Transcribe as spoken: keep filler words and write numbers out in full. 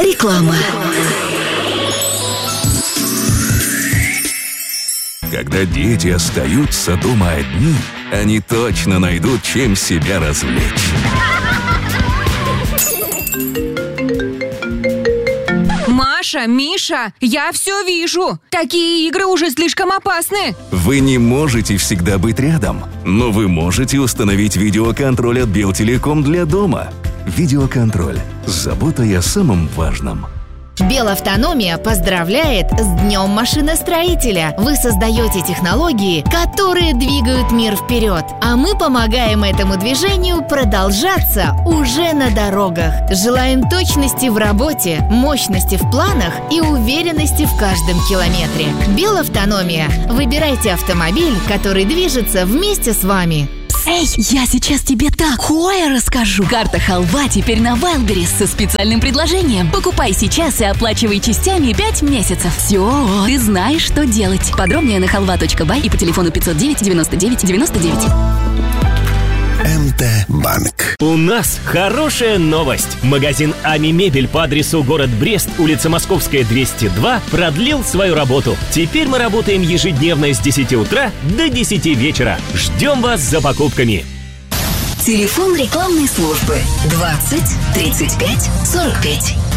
Реклама. Когда дети остаются дома одни, они точно найдут, чем себя развлечь. Маша, Миша, я все вижу. Такие игры уже слишком опасны. Вы не можете всегда быть рядом, но вы можете установить видеоконтроль от Белтелеком для дома. Видеоконтроль с заботой о самом важном. Белавтономия поздравляет с Днем машиностроителя! Вы создаете технологии, которые двигают мир вперед, а мы помогаем этому движению продолжаться уже на дорогах. Желаем точности в работе, мощности в планах и уверенности в каждом километре. Белавтономия. Выбирайте автомобиль, который движется вместе с вами. Эй, я сейчас тебе такое расскажу. Карта Халва теперь на Wildberries со специальным предложением. Покупай сейчас и оплачивай частями пять месяцев. Все, ты знаешь, что делать. Подробнее на халва точка бай и по телефону пятьсот девять девяносто девять девяносто девять. эм тэ Банк. У нас хорошая новость. Магазин Ами Мебель по адресу город Брест, улица Московская, двести два, продлил свою работу. Теперь мы работаем ежедневно с десяти утра до десяти вечера. Ждем вас за покупками. Телефон рекламной службы двадцать тридцать пять сорок пять.